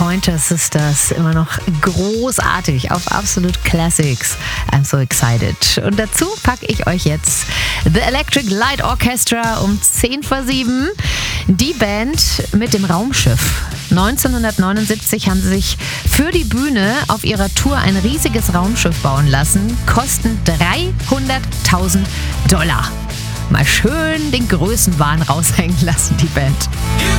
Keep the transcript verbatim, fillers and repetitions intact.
Pointer Sisters, immer noch großartig auf Absolute Classics. I'm so excited. Und dazu packe ich euch jetzt The Electric Light Orchestra um zehn vor sieben. Die Band mit dem Raumschiff. neunzehnhundertneunundsiebzig haben sie sich für die Bühne auf ihrer Tour ein riesiges Raumschiff bauen lassen. Kosten dreihunderttausend Dollar. Mal schön den Größenwahn raushängen lassen, die Band.